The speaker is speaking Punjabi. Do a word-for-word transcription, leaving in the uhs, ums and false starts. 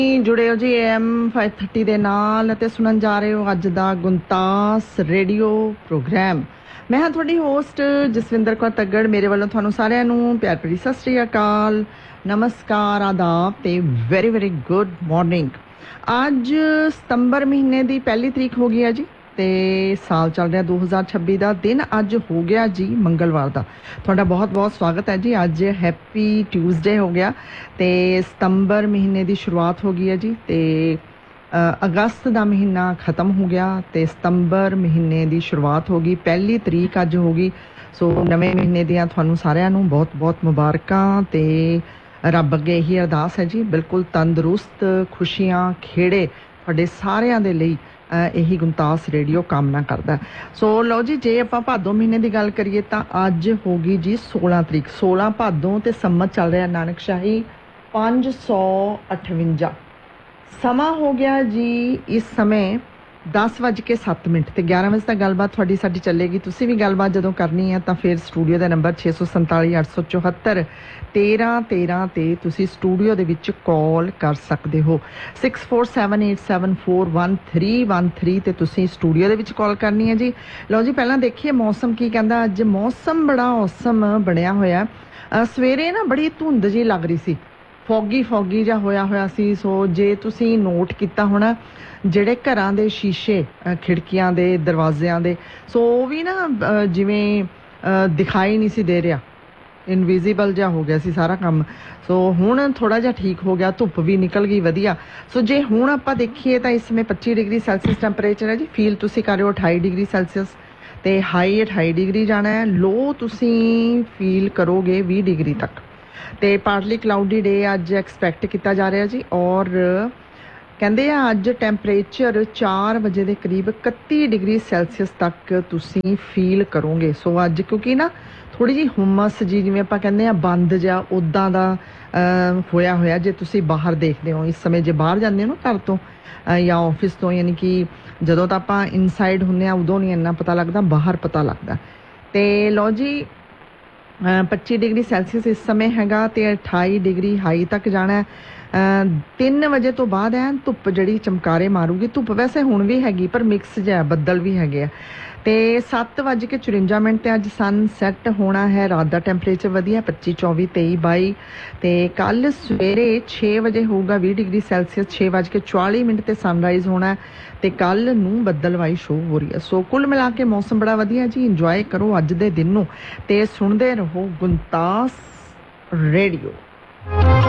जुड़े हो जी एम फाइव थर्टी ਦੇ ਨਾਲ ਅਤੇ ਸੁਣਨ ਜਾ ਰਹੇ ਹੋ ਅੱਜ ਦਾ ਗੁੰਤਾਸ ਰੇਡੀਓ ਪ੍ਰੋਗਰਾਮ। ਮੈਂ ਹਾਂ ਤੁਹਾਡੀ ਹੋਸਟ ਜਸਵਿੰਦਰ ਕੌਰ ਤੱਗੜ। ਮੇਰੇ ਵੱਲੋਂ ਤੁਹਾਨੂੰ ਸਾਰਿਆਂ ਨੂੰ ਪਿਆਰ ਭਰੀ ਸਤਿ ਸ਼੍ਰੀ ਅਕਾਲ, ਨਮਸਕਾਰ, ਆਦਾਬ ਤੇ ਵੈਰੀ ਵੈਰੀ ਗੁੱਡ ਮਾਰਨਿੰਗ। ਅੱਜ ਸਤੰਬਰ ਮਹੀਨੇ ਦੀ ਪਹਿਲੀ ਤਰੀਕ ਹੋ ਗਈ ਹੈ ਜੀ ਤੇ ਸਾਲ ਚੱਲ ਰਿਹਾ ਦੋ ਹਜ਼ਾਰ ਛੱਬੀ ਦਾ। ਦਿਨ ਅੱਜ ਹੋ ਗਿਆ ਜੀ ਮੰਗਲਵਾਰ ਦਾ। ਤੁਹਾਡਾ ਬਹੁਤ ਬਹੁਤ ਸਵਾਗਤ ਹੈ ਜੀ। ਅੱਜ ਹੈਪੀ ਟਿਊਜ਼ਡੇ ਹੋ ਗਿਆ ਤੇ ਸਤੰਬਰ ਮਹੀਨੇ ਦੀ ਸ਼ੁਰੂਆਤ ਹੋ ਗਈ ਹੈ ਜੀ ਤੇ ਅਗਸਤ ਦਾ ਮਹੀਨਾ ਖਤਮ ਹੋ ਗਿਆ ਤੇ ਸਤੰਬਰ ਮਹੀਨੇ ਦੀ ਸ਼ੁਰੂਆਤ ਹੋ ਗਈ। ਪਹਿਲੀ ਤਰੀਕ ਅੱਜ ਹੋ ਗਈ। ਸੋ ਨਵੇਂ ਮਹੀਨੇ ਦੀਆਂ ਤੁਹਾਨੂੰ ਸਾਰਿਆਂ ਨੂੰ ਬਹੁਤ ਬਹੁਤ ਮੁਬਾਰਕਾਂ ਤੇ ਰੱਬ ਅੱਗੇ ਇਹੀ ਅਰਦਾਸ ਹੈ ਜੀ, ਬਿਲਕੁਲ ਤੰਦਰੁਸਤ, ਖੁਸ਼ੀਆਂ, ਖੇੜੇ ਤੁਹਾਡੇ ਸਾਰਿਆਂ ਦੇ ਲਈ ਇਹੀ ਗੁੰਤਾਸ ਰੇਡੀਓ ਕਾਮਨਾ ਕਰਦਾ। ਸੋ ਲਓ ਜੀ, ਜੇ ਆਪਾਂ ਭਾਦੋਂ ਮਹੀਨੇ ਦੀ ਗੱਲ ਕਰੀਏ ਤਾਂ ਅੱਜ ਹੋ ਗਈ ਜੀ ਸੋਲਾਂ ਤਰੀਕ। ਸੋਲਾਂ ਭਾਦੋਂ ਤੇ ਸੰਮਤ ਚੱਲ ਰਿਹਾ ਨਾਨਕਸ਼ਾਹੀ ਪੰਜ ਸੌ ਅਠਵੰਜਾ। ਸਮਾਂ ਹੋ ਗਿਆ ਜੀ ਇਸ ਸਮੇਂ ਦਸ ਵੱਜ ਕੇ ਸੱਤ ਮਿੰਟ ਤੇ ਗਿਆਰਾਂ ਵਜੇ ਤੱਕ ਗੱਲਬਾਤ ਤੁਹਾਡੀ ਸਾਡੀ ਚੱਲੇਗੀ। ਤੁਸੀਂ ਵੀ ਗੱਲਬਾਤ ਜਦੋਂ ਕਰਨੀ ਹੈ ਤਾਂ ਫਿਰ ਸਟੂਡੀਓ ਦਾ ਨੰਬਰ ਛੇ ਸੌ ਸੰਤਾਲੀ ਅੱਠ ਸੌ ਚੁਹੱਤਰ ਤੇਰਾਂ ਤੇਰਾਂ ਤੇ ਤੁਸੀਂ ਸਟੂਡੀਓ ਦੇ ਵਿੱਚ ਕਾਲ ਕਰ ਸਕਦੇ ਹੋ। Six four seven eight seven four one three one three ਤੇ ਤੁਸੀਂ ਸਟੂਡੀਓ ਦੇ ਵਿੱਚ ਕਾਲ ਕਰਨੀ ਹੈ ਜੀ। ਲਓ ਜੀ, ਪਹਿਲਾਂ ਦੇਖੀਏ ਮੌਸਮ ਕੀ ਕਹਿੰਦਾ। ਅੱਜ ਮੌਸਮ ਬੜਾ ਔਸਮ ਬਣਿਆ ਹੋਇਆ। ਸਵੇਰੇ ਨਾ ਬੜੀ ਧੁੰਦ ਜਿਹੀ ਲੱਗ ਰਹੀ ਸੀ, ਫੌਗੀ ਫੌਗੀ ਜਿਹਾ ਹੋਇਆ ਹੋਇਆ ਸੀ। ਸੋ ਜੇ ਤੁਸੀਂ ਨੋਟ ਕੀਤਾ ਹੋਣਾ, ਜਿਹੜੇ ਘਰਾਂ ਦੇ ਸ਼ੀਸ਼ੇ, ਖਿੜਕੀਆਂ ਦੇ, ਦਰਵਾਜ਼ਿਆਂ ਦੇ, ਸੋ ਉਹ ਵੀ ਨਾ ਜਿਵੇਂ ਦਿਖਾਈ ਨਹੀਂ ਸੀ ਦੇ ਰਿਹਾ, ਇਨਵਿਜ਼ੀਬਲ ਜਿਹਾ ਹੋ ਗਿਆ ਸੀ ਸਾਰਾ ਕੰਮ। ਸੋ ਹੁਣ ਥੋੜਾ ਜਿਹਾ ਠੀਕ ਹੋ ਗਿਆ, ਧੁੱਪ ਵੀ ਨਿਕਲ ਗਈ ਵਧੀਆ। ਸੋ ਜੇ ਹੁਣ ਆਪਾਂ ਦੇਖੀਏ ਤਾਂ ਇਸ ਸਮੇਂ ਪੱਚੀ ਡਿਗਰੀ ਸੈਲਸੀਅਸ ਟੈਂਪਰੇਚਰ ਹੈ ਜੀ। ਫੀਲ ਤੁਸੀਂ ਕਰ ਰਹੇ ਹੋ ਅਠਾਈ ਡਿਗਰੀ ਸੈਲਸੀਅਸ ਤੇ ਹਾਈ ਅਠਾਈ ਡਿਗਰੀ ਜਾਣਾ ਹੈ। ਲੋ ਤੁਸੀਂ ਫੀਲ ਕਰੋਗੇ ਵੀਹ ਡਿਗਰੀ ਤੱਕ ਤੇ ਪਾਰਟਲੀ ਕਲਾਉਡੀ ਡੇ ਅੱਜ ਐਕਸਪੈਕਟ ਕੀਤਾ ਜਾ ਰਿਹਾ ਜੀ। ਔਰ ਕਹਿੰਦੇ ਆ ਅੱਜ ਟੈਂਪਰੇਚਰ ਚਾਰ ਵਜੇ ਦੇ ਕਰੀਬ ਇਕੱਤੀ ਡਿਗਰੀ ਸੈਲਸੀਅਸ ਤੱਕ ਤੁਸੀਂ ਫੀਲ ਕਰੋਗੇ। ਸੋ ਅੱਜ ਕਿਉਂਕਿ ਨਾ ਥੋੜ੍ਹੀ ਜਿਹੀ ਹੁਮਸ ਜੀ, ਜਿਵੇਂ ਆਪਾਂ ਕਹਿੰਦੇ ਆ ਬੰਦ ਜਿਹਾ, ਉੱਦਾਂ ਦਾ ਹੋਇਆ ਹੋਇਆ। ਜੇ ਤੁਸੀਂ ਬਾਹਰ ਦੇਖਦੇ ਹੋ ਇਸ ਸਮੇਂ, ਜੇ ਬਾਹਰ ਜਾਂਦੇ ਹੋ ਨਾ ਘਰ ਤੋਂ ਜਾਂ ਆਫਿਸ ਤੋਂ, ਯਾਨੀ ਕਿ ਜਦੋਂ ਤਾਂ ਆਪਾਂ ਇਨਸਾਈਡ ਹੁੰਦੇ ਹਾਂ ਉਦੋਂ ਨਹੀਂ ਇੰਨਾ ਪਤਾ ਲੱਗਦਾ, ਬਾਹਰ ਪਤਾ ਲੱਗਦਾ। ਤੇ ਲਓ ਜੀ, ਪੱਚੀ ਡਿਗਰੀ ਸੈਲਸੀਅਸ ਇਸ ਸਮੇਂ ਹੈਗਾ ਤੇ ਅਠਾਈ ਡਿਗਰੀ ਹਾਈ ਤੱਕ ਜਾਣਾ। ਤਿੰਨ ਵਜੇ ਤੋਂ ਬਾਅਦ ਐ ਧੁੱਪ ਜਿਹੜੀ ਚਮਕਾਰੇ ਮਾਰੂਗੀ। ਧੁੱਪ ਵੈਸੇ ਹੁਣ ਵੀ ਹੈਗੀ ਪਰ ਮਿਕਸ ਜਿਹਾ, ਬੱਦਲ ਵੀ ਹੈਗੇ ਆ। ਤੇ ਸੱਤ ਵੱਜ ਕੇ ਚੁਰੰਜਾ ਮਿੰਟ ਤੇ ਅੱਜ ਸਨ ਸੈੱਟ ਹੋਣਾ ਹੈ। ਰਾਤ ਦਾ ਟੈਂਪਰੇਚਰ ਵਧੀਆ ਪੱਚੀ ਚੌਵੀ ਤੇਈ ਬਾਈ ਤੇ ਕੱਲ ਸਵੇਰੇ ਛੇ ਵਜੇ ਹੋਊਗਾ ਵੀਹ ਡਿਗਰੀ ਸੈਲਸੀਅਸ। ਛੇ ਵੱਜ ਕੇ ਚੁਆਲੀ ਮਿੰਟ ਤੇ ਸਨਰਾਈਜ਼ ਹੋਣਾ ਤੇ ਕੱਲ ਨੂੰ ਬੱਦਲਵਾਈ ਸ਼ੋਅ ਹੋ ਰਹੀ ਹੈ। ਸੋ ਕੁੱਲ ਮਿਲਾ ਕੇ ਮੌਸਮ ਬੜਾ ਵਧੀਆ ਜੀ। ਇੰਜੋਏ ਕਰੋ ਅੱਜ ਦੇ ਦਿਨ ਨੂੰ ਤੇ ਸੁਣਦੇ ਰਹੋ ਗੁੰਤਾਸ ਰੇਡੀਓ।